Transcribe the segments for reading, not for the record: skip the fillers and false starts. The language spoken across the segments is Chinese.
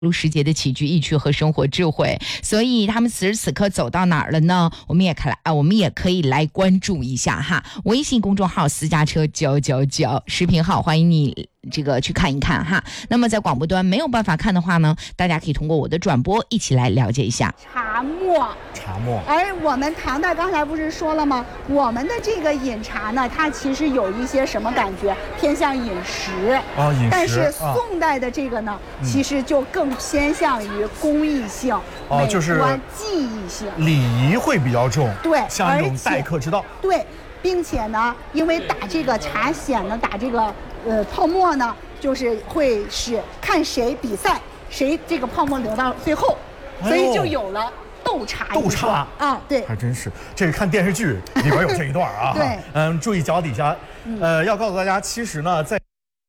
入世界的起居意趣和生活智慧，所以他们此时此刻走到哪儿了呢？我们也可以来关注一下哈。微信公众号私家车999，视频号欢迎你这个去看一看哈。那么在广播端没有办法看的话呢，大家可以通过我的转播一起来了解一下茶末。而我们唐代刚才不是说了吗？我们的这个饮茶呢，它其实有一些什么感觉？偏向饮食啊，饮食。 但是宋代的这个呢，其实就更偏向于工艺性、 就是美观、技艺性， 礼仪会比较重。 对， 像一种待客之道。 对，并且呢，因为打这个茶筅呢，打这个泡沫呢，就是会使看谁比赛，谁这个泡沫留到最后，所以就有了斗茶啊，对， 还真是，这是看电视剧里边有这一段啊。 对， 注意脚底下，要告诉大家，其实呢，在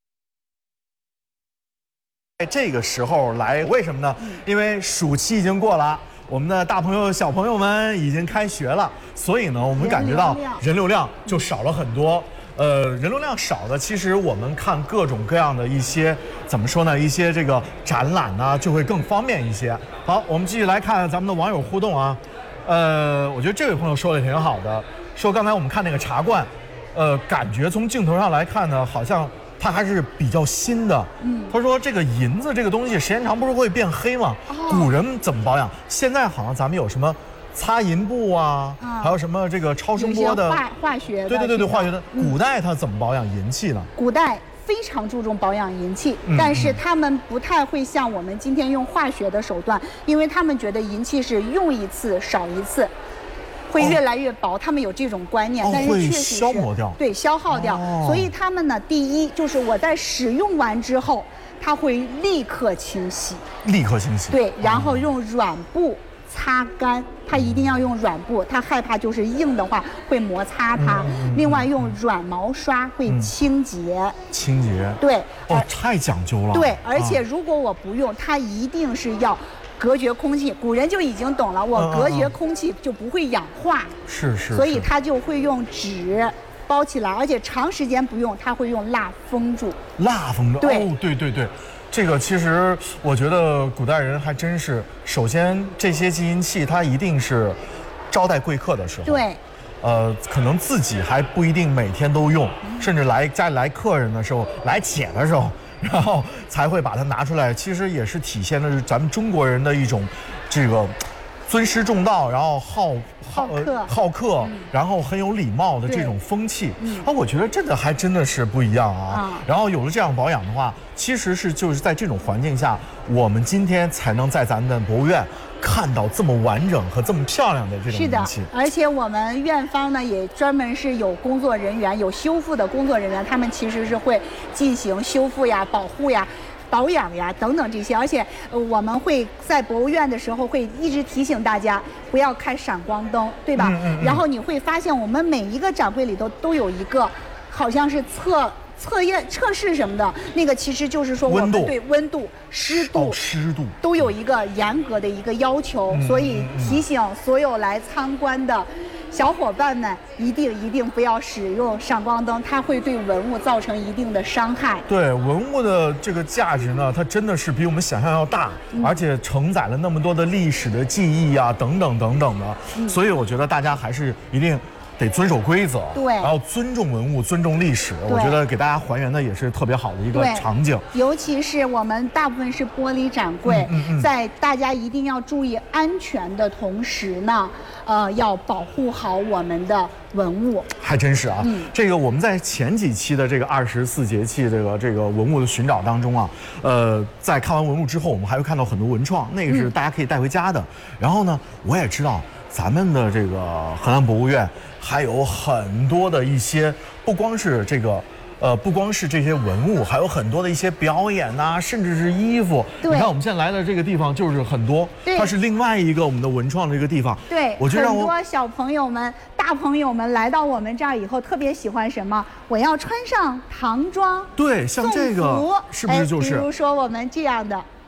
这个时候来，为什么呢？因为暑期已经过了，我们的大朋友小朋友们已经开学了，所以呢，我们感觉到人流量就少了很多。人流量少的，其实我们看各种各样的一些怎么说呢？一些这个展览呢，就会更方便一些。好，我们继续来看咱们的网友互动啊。我觉得这位朋友说的挺好的，说刚才我们看那个茶罐，感觉从镜头上来看呢，好像它还是比较新的。他说这个银子这个东西时间长不是会变黑吗？古人怎么保养？现在好像咱们有什么擦银布啊，还有什么这个超声波的化学的，对，化学的。古代它怎么保养银器呢？ 古代非常注重保养银器，但是他们不太会像我们今天用化学的手段，因为他们觉得银器是用一次少一次，会越来越薄，他们有这种观念，但是确实是消磨掉， 对，消耗掉。所以他们呢，第一就是我在使用完之后，它会立刻清洗，对，然后用软布擦干，它一定要用软布，它害怕就是硬的话会摩擦它。另外用软毛刷会清洁，对， 太讲究了。 对，而且如果我不用，它一定是要隔绝空气。古人就已经懂了，我隔绝空气就不会氧化， 是， 所以它就会用纸包起来，而且长时间不用，它会用蜡封住。 对。这个其实我觉得古代人还真是，首先这些金银器它一定是招待贵客的时候， 对， 可能自己还不一定每天都用，甚至家里来客人的时候，来姐的时候，然后才会把它拿出来。其实也是体现的是咱们中国人的一种这个尊师重道，然后好客，然后很有礼貌的这种风气。我觉得这个还真的是不一样啊。然后有了这样保养的话，其实就是在这种环境下，我们今天才能在咱们的博物院看到这么完整和这么漂亮的这种银器。 是的，而且我们院方呢也专门是有工作人员，有修复的工作人员，他们其实是会进行修复呀、保护呀、保养呀等等这些，而且我们会在博物院的时候会一直提醒大家不要开闪光灯，对吧？然后你会发现我们每一个展柜里头都有一个好像是测试什么的，那个其实就是说我们对温度、湿度都有一个严格的一个要求，所以提醒所有来参观的小伙伴们一定不要使用闪光灯，它会对文物造成一定的伤害。 对，文物的这个价值呢，它真的是比我们想象要大，而且承载了那么多的历史的记忆啊，等等的。所以我觉得大家还是一定得遵守规则， 对， 然后尊重文物、尊重历史。我觉得给大家还原的也是特别好的一个场景。 尤其是我们大部分是玻璃展柜，在大家一定要注意安全的同时呢，要保护好我们的文物。 还真是啊，这个我们在前几期的这个24节气这个文物的寻找当中啊，在看完文物之后，我们还会看到很多文创，那个是大家可以带回家的。然后呢，我也知道咱们的这个河南博物院还有很多的一些，不光是这些文物，还有很多的一些表演呐，甚至是衣服。你看我们现在来的这个地方就是很多，它是另外一个我们的文创的一个地方。 对，我觉得很多小朋友们、大朋友们来到我们这儿以后，特别喜欢什么？我要穿上唐装。 对，像这个是不是就是？ 比如说我们这样的。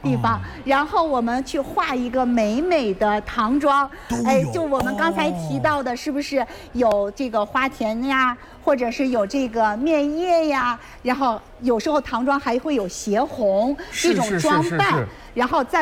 地方，然后我们去画一个美美的唐装。就我们刚才提到的，是不是有这个花田呀，或者是有这个面叶呀？然后有时候唐装还会有斜红这种装扮，然后再